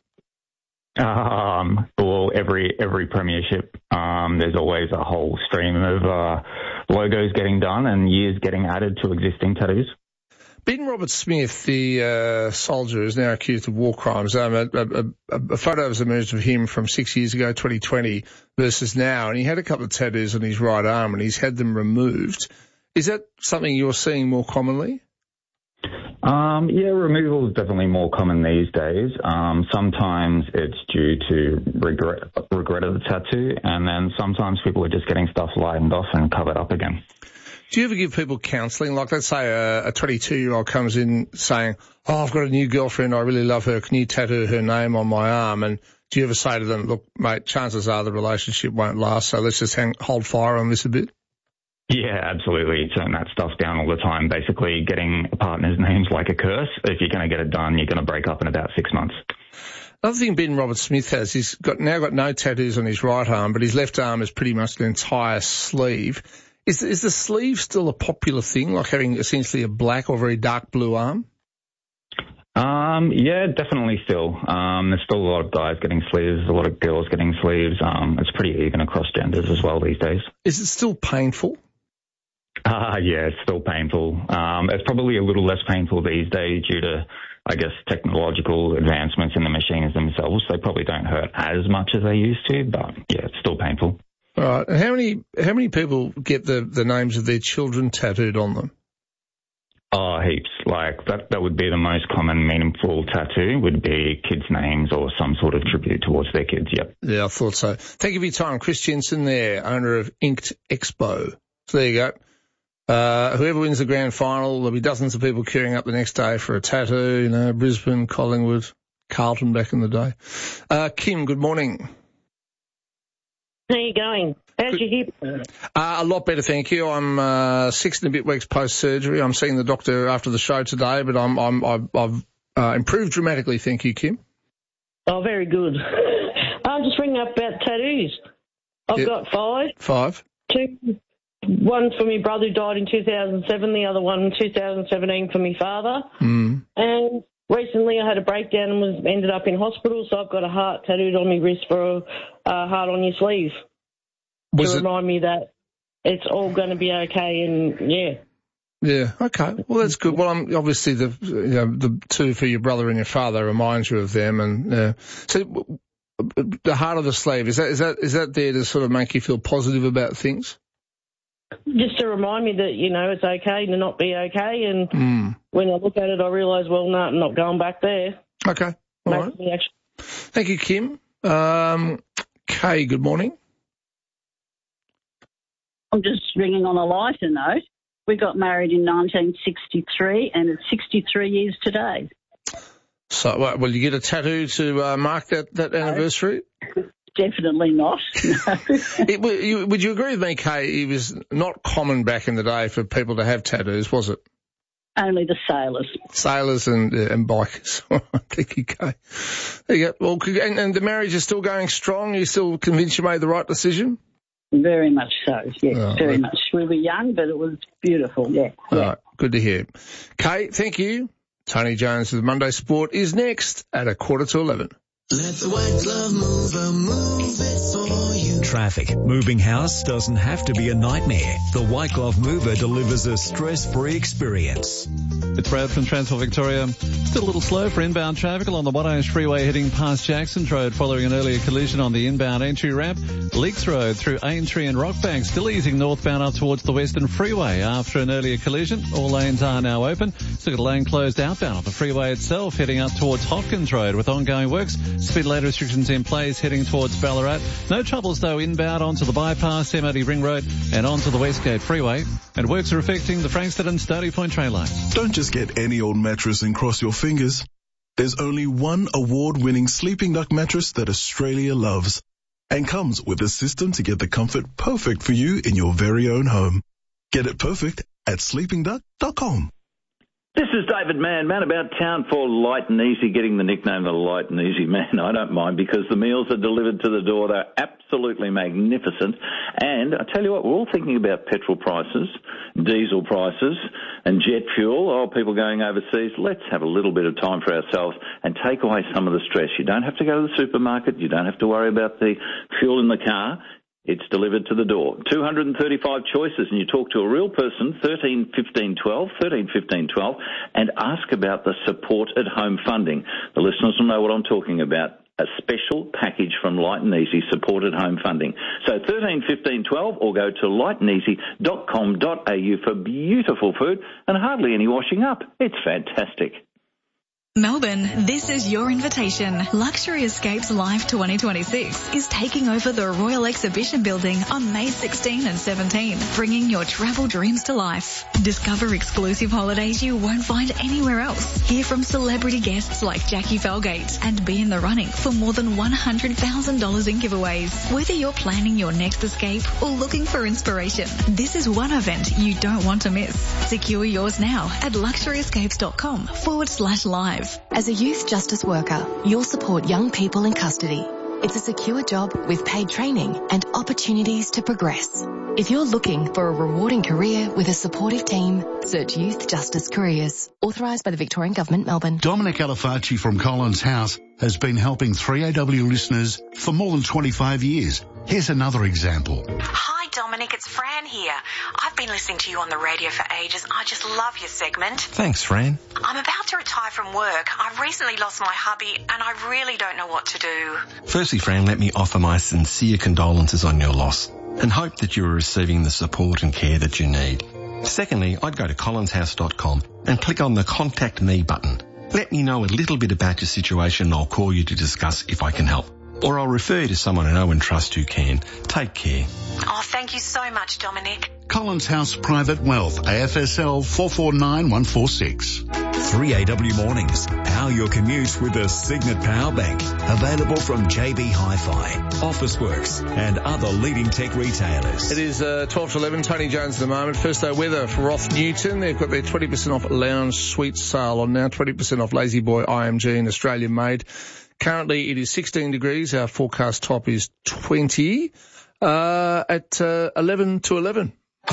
Um, well, every every premiership, um, there's always a whole stream of uh, logos getting done and years getting added to existing tattoos. Ben Roberts-Smith, the uh, soldier, is now accused of war crimes. Um, a, a, a, a photo has emerged of him from six years ago, twenty twenty, versus now, and he had a couple of tattoos on his right arm, and he's had them removed. Is that something you're seeing more commonly? Um, yeah, removal is definitely more common these days. Um, sometimes it's due to regret, regret of the tattoo, and then sometimes people are just getting stuff lightened off and covered up again. Do you ever give people counselling? Like, let's say a, a twenty-two-year-old comes in saying, oh, I've got a new girlfriend, I really love her, can you tattoo her name on my arm? And do you ever say to them, look, mate, chances are the relationship won't last, so let's just hang, hold fire on this a bit? Yeah, absolutely. Turn that stuff down all the time. Basically, getting a partner's name's like a curse. If you're going to get it done, you're going to break up in about six months. Another thing Ben Roberts-Smith has, he's got now got no tattoos on his right arm, but his left arm is pretty much an entire sleeve. Is, is the sleeve still a popular thing, like having essentially a black or very dark blue arm? Um, yeah, definitely still. Um, there's still a lot of guys getting sleeves, a lot of girls getting sleeves. Um, it's pretty even across genders as well these days. Is it still painful? Uh, yeah, it's still painful. Um, it's probably a little less painful these days due to, I guess, technological advancements in the machines themselves. They probably don't hurt as much as they used to, but yeah, it's still painful. All right. And how many, how many people get the, the names of their children tattooed on them? Oh, heaps. Like, that, that would be the most common meaningful tattoo, would be kids' names or some sort of tribute towards their kids, yep. Yeah, I thought so. Thank you for your time. Chris Jensen there, owner of Inked Expo. So there you go. Uh, whoever wins the grand final, there'll be dozens of people queuing up the next day for a tattoo, you know, Brisbane, Collingwood, Carlton back in the day. Uh, Kim, good morning. How are you going? How's your hip? Uh, a lot better, thank you. I'm uh, six and a bit weeks post-surgery. I'm seeing the doctor after the show today, but I'm, I'm, I've, I've uh, improved dramatically, thank you, Kim. Oh, very good. I'm just ringing up about tattoos. I've yep. got five. Five? Two. One for my brother who died in two thousand seven, the other one in two thousand seventeen for my father. Mm. And recently I had a breakdown and was ended up in hospital, so I've got a heart tattooed on my wrist for a uh, heart on your sleeve. Was to it... remind me that it's all going to be okay, and yeah. Yeah, okay. Well, that's good. Well, I'm obviously the you know, the two for your brother and your father reminds you of them, and uh, so the heart of the sleeve, is that is that is that there to sort of make you feel positive about things? Just to remind me that, you know, it's okay to not be okay. And mm. when I look at it, I realise, well, no, I'm not going back there. Okay. All right. Actually... Thank you, Kim. Um, Kay, good morning. I'm just ringing on a lighter note. We got married in nineteen sixty-three, and it's sixty-three years today. So, well, will you get a tattoo to uh, mark that, that anniversary? Definitely not. No. it, would you agree with me, Kay? It was not common back in the day for people to have tattoos, was it? Only the sailors. Sailors and uh, and bikers. Thank you, Kay. There you go. Well, and, and the marriage is still going strong? You still convinced you made the right decision? Very much so, yes, oh, very right. much. We were young, but it was beautiful, yeah. All yeah. right, good to hear. Kay, thank you. Tony Jones with Monday Sport is next at a quarter to eleven. Let the white glove mover move it for you. Traffic. Moving house doesn't have to be a nightmare. The White Glove Mover delivers a stress-free experience. It's Brad from Transfer Victoria. Still a little slow for inbound traffic along the Wadash Freeway heading past Jacksons Road following an earlier collision on the inbound entry ramp. Leaks Road through Aintree and Rockbank still easing northbound up towards the Western Freeway after an earlier collision. All lanes are now open. Still got a lane closed outbound on the freeway itself heading up towards Hopkins Road with ongoing works. Speed limit restrictions in place heading towards Ballarat. No troubles though inbound onto the bypass, M O D Ring Road and onto the Westgate Freeway. And works are affecting the Frankston and Stony Point train lines. Don't just get any old mattress and cross your fingers. There's only one award-winning Sleeping Duck mattress that Australia loves and comes with a system to get the comfort perfect for you in your very own home. Get it perfect at sleeping duck dot com. This is David Mann, man about town for Light and Easy, getting the nickname the Light and Easy Man. I don't mind because the meals are delivered to the door. They're absolutely magnificent. And I tell you what, we're all thinking about petrol prices, diesel prices and jet fuel. Oh, people going overseas. Let's have a little bit of time for ourselves and take away some of the stress. You don't have to go to the supermarket. You don't have to worry about the fuel in the car. It's delivered to the door. two hundred thirty-five choices, and you talk to a real person, thirteen fifteen twelve, thirteen fifteen twelve, and ask about the support at home funding. The listeners will know what I'm talking about. A special package from Light and Easy, support at home funding. So thirteen fifteen twelve, or go to light and easy dot com dot a u for beautiful food and hardly any washing up. It's fantastic. Melbourne, this is your invitation. Luxury Escapes Live twenty twenty-six is taking over the Royal Exhibition Building on May sixteenth and seventeenth, bringing your travel dreams to life. Discover exclusive holidays you won't find anywhere else. Hear from celebrity guests like Jackie Felgate and be in the running for more than one hundred thousand dollars in giveaways. Whether you're planning your next escape or looking for inspiration, this is one event you don't want to miss. Secure yours now at luxury escapes dot com forward slash live. As a youth justice worker, you'll support young people in custody. It's a secure job with paid training and opportunities to progress. If you're looking for a rewarding career with a supportive team, search Youth Justice Careers. Authorised by the Victorian Government, Melbourne. Dominic Alifacci from Collins House has been helping three A W listeners for more than twenty-five years. Here's another example. Hi Dominic, it's Fran here. I've been listening to you on the radio for ages. I just love your segment. Thanks, Fran. I'm about to retire from work. I've recently lost my hubby and I really don't know what to do. Firstly, Fran, let me offer my sincere condolences on your loss and hope that you are receiving the support and care that you need. Secondly, I'd go to collins house dot com and click on the Contact Me button. Let me know a little bit about your situation and I'll call you to discuss if I can help. Or I'll refer you to someone I know and trust who can. Take care. Oh, thank you so much, Dominic. Collins House Private Wealth, A F S L four four nine one four six. three A W Mornings. Power your commute with a Signet Power Bank. Available from J B Hi-Fi, Officeworks and other leading tech retailers. It is uh, twelve to eleven. Tony Jones at the moment. First day weather for Roth Newton. They've got their twenty percent off lounge suite sale on now. twenty percent off Lazy Boy I M G and Australian made. Currently it is sixteen degrees. Our forecast top is twenty uh, at uh, eleven to eleven.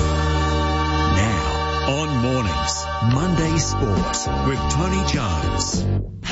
Now on Mornings, Monday Sports with Tony Jones.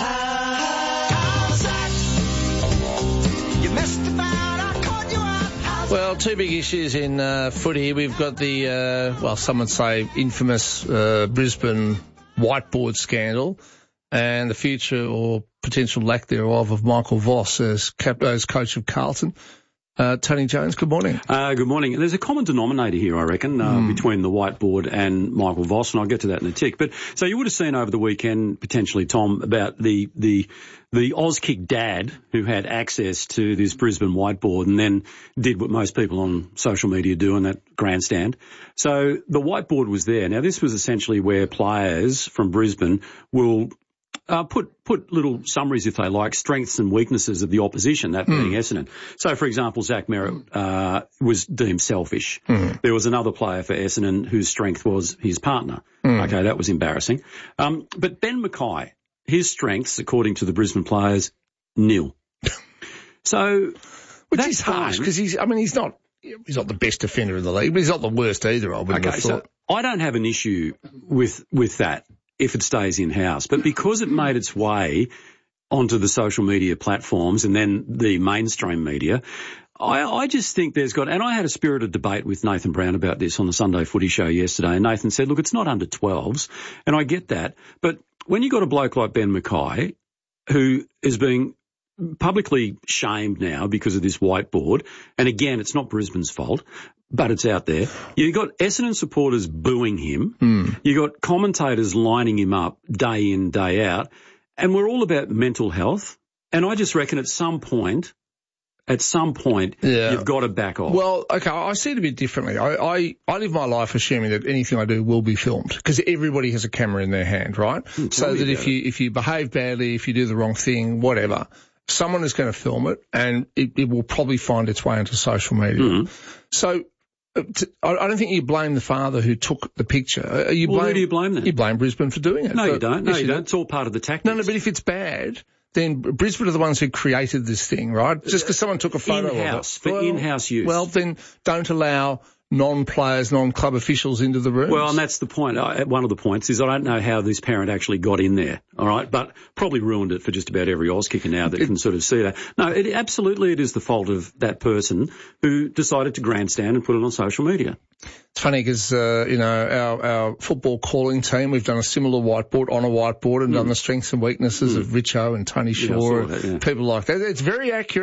Well, two big issues in uh, footy. We've got the, uh, well, some would say infamous uh, Brisbane whiteboard scandal and the future or potential lack thereof of Michael Voss as, cap- as coach of Carlton. Uh, Tony Jones, good morning. Uh, good morning. There's a common denominator here, I reckon, uh, mm. between the whiteboard and Michael Voss, and I'll get to that in a tick. But so you would have seen over the weekend, potentially, Tom, about the the the Auskick dad who had access to this Brisbane whiteboard and then did what most people on social media do in that grandstand. So the whiteboard was there. Now, this was essentially where players from Brisbane will Uh, put put little summaries, if they like, strengths and weaknesses of the opposition, that being mm. Essendon. So, for example, Zach Merritt uh, was deemed selfish. Mm. There was another player for Essendon whose strength was his partner. Mm. Okay, that was embarrassing. Um, but Ben Mackay, his strengths, according to the Brisbane players, nil. So, which is harsh because he's. I mean, he's not. He's not the best defender in the league, but he's not the worst either. I wouldn't okay, have thought. So I don't have an issue with with that if it stays in-house. But because it made its way onto the social media platforms and then the mainstream media, I, I just think there's got, and I had a spirited debate with Nathan Brown about this on the Sunday Footy Show yesterday, and Nathan said, look, it's not under twelves, and I get that, but when you got a bloke like Ben Mackay, who is being publicly shamed now because of this whiteboard, and again, it's not Brisbane's fault, but it's out there. You got Essendon supporters booing him. Mm. You got commentators lining him up day in, day out. And we're all about mental health. And I just reckon at some point, at some point, Yeah. you've got to back off. Well, okay, I see it a bit differently. I, I, I live my life assuming that anything I do will be filmed because everybody has a camera in their hand, right? Mm, so tell me that if about you if you behave badly, if you do the wrong thing, whatever, someone is going to film it and it, it will probably find its way into social media. Mm. So uh, t- I I don't think you blame the father who took the picture. Uh, You Well, blame, who do you blame then? You blame Brisbane for doing it. No, For- you don't. No, Yes, you don't. It's all part of the tactics. No, no, but if it's bad, then Brisbane are the ones who created this thing, right? Just because someone took a photo In-house, of it. for in-house use. Well, then don't allow non-players, non-club officials into the rooms. Well, and that's the point. I, one of the points is I don't know how this parent actually got in there, all right, but probably ruined it for just about every Oz kicker now that It- can sort of see that. No, it, absolutely it is the fault of that person who decided to grandstand and put it on social media. It's funny because, uh, you know, our, our football calling team, we've done a similar whiteboard on a whiteboard and Mm. done the strengths and weaknesses Mm. of Richo and Tony Yeah, I Shaw, saw that, yeah. people like that. It's very accurate.